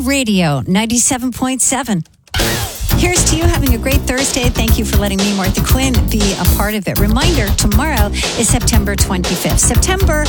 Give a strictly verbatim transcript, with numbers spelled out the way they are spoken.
Radio ninety-seven point seven. Here's to you having a great Thursday. Thank you for letting me, Martha Quinn, be a part of it. Reminder, tomorrow is September twenty-fifth. September